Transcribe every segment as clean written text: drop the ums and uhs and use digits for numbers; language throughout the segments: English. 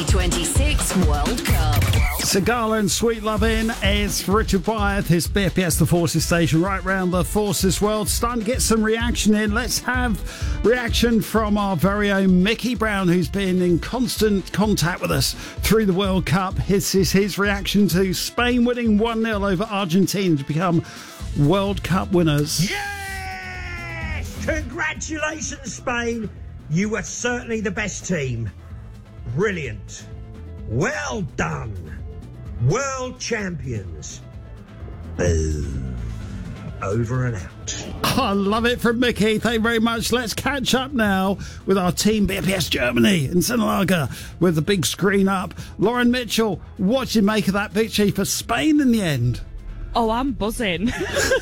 2026 World Cup. Sagala and Sweet Lovin' is Richard Wyeth, his BFBS The Forces station right round the Forces world. Starting to get some reaction in. Let's have reaction from our very own Mickey Brown, who's been in constant contact with us through the World Cup. This is his reaction to Spain winning 1-0 over Argentina to become World Cup winners. Yes! Congratulations, Spain. You were certainly the best team. Brilliant. Well done. World champions. Boom. Over and out. I love it from Mickey. Thank you very much. Let's catch up now with our team BFBS Germany in Sennelager with the big screen up. Lauren Mitchell, what do you make of that victory for Spain in the end? Oh, I'm buzzing.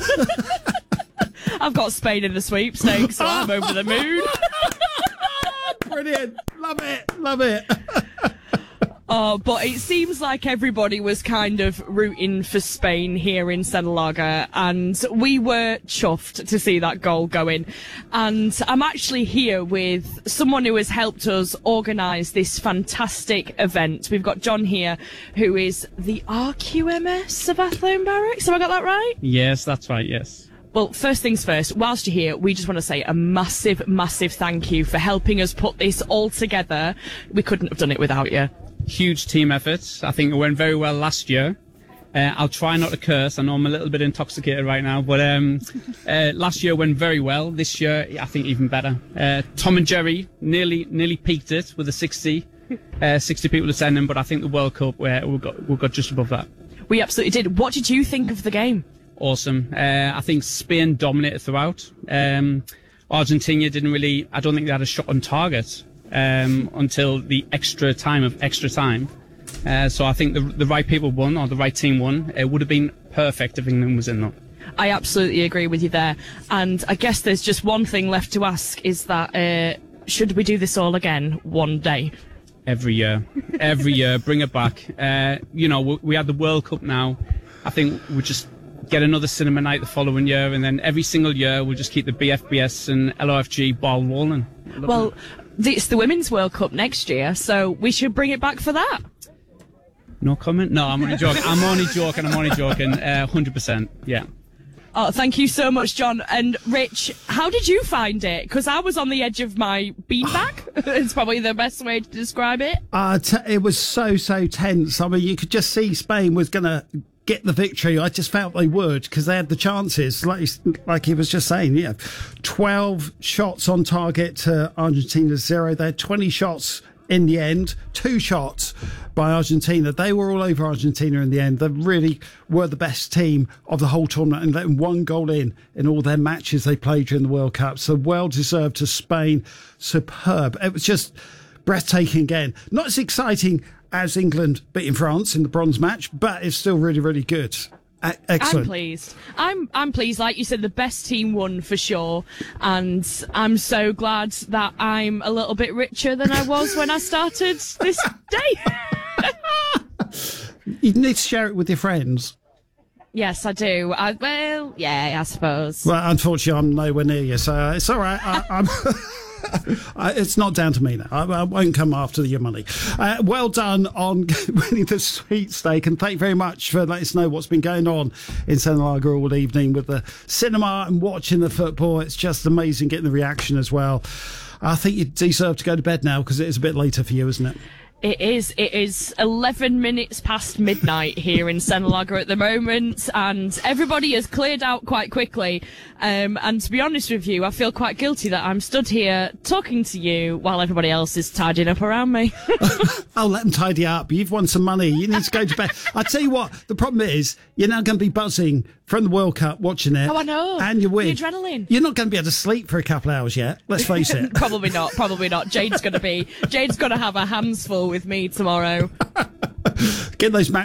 I've got Spain in the sweepstakes, so I'm over the moon. Brilliant. Love it. Love it. Oh, but it seems like everybody was kind of rooting for Spain here in Sennelager, and we were chuffed to see that goal go in. And I'm actually here with someone who has helped us organise this fantastic event. We've got John here, who is the RQMS of Athlone Barracks. Have I got that right? Yes, that's right, yes. Well, first things first, whilst you're here, we just want to say a massive, massive thank you for helping us put this all together. We couldn't have done it without you. Huge team effort. I think it went very well last year. I'll try not to curse. I know I'm a little bit intoxicated right now, but last year went very well. This year, I think even better. Tom and Jerry nearly peaked it with a 60 people attending, but I think the World Cup, we got just above that. We absolutely did. What did you think of the game? Awesome. I think Spain dominated throughout. Argentina didn't really, I don't think they had a shot on target until the extra time. So I think the right people won, or the right team won. It would have been perfect if England was in, though. I absolutely agree with you there. And I guess there's just one thing left to ask, is that should we do this all again one day? Every year, bring it back. We had the World Cup now. I think we just get another cinema night the following year, and then every single year we'll just keep the BFBS and LOFG ball rolling. Well, it's the Women's World Cup next year, so we should bring it back for that. No comment? No, I'm only joking. I'm only joking. 100%, yeah. Oh, thank you so much, John. And Rich, how did you find it? Because I was on the edge of my beanbag. It's probably the best way to describe it. It was so tense. I mean, you could just see Spain was going to get the victory. I just felt they would, because they had the chances, like he was just saying. 12 shots on target to Argentina's 0. They had 20 shots in the end, 2 shots by Argentina. They were all over Argentina in the end. They really were the best team of the whole tournament, and letting 1 goal in all their matches they played during the World Cup. So well deserved to Spain. Superb. It was just breathtaking again. Not as exciting as England beating France in the bronze match, but it's still really, really good. Excellent. I'm pleased. I'm pleased. Like you said, the best team won for sure, and I'm so glad that I'm a little bit richer than I was when I started this day. You need to share it with your friends. Yes, I do. I suppose. Well, unfortunately, I'm nowhere near you, so it's all right. I'm it's not down to me now. I won't come after your money. Well done on winning the sweepstake, and thank you very much for letting us know what's been going on in Sennelager all evening with the cinema and watching the football. It's just amazing getting the reaction as well. I think you deserve to go to bed now, because it is a bit later for you, isn't it? It is 11 minutes past midnight here in Sennelager at the moment, and everybody has cleared out quite quickly. And to be honest with you, I feel quite guilty that I'm stood here talking to you while everybody else is tidying up around me. I'll let them tidy up. You've won some money. You need to go to bed. I tell you what, the problem is you're now going to be buzzing from the World Cup watching it. Oh, I know. And you win. The adrenaline. You're not going to be able to sleep for a couple of hours yet. Let's face it. Probably not. Jade's going to have her hands full with me tomorrow. Get those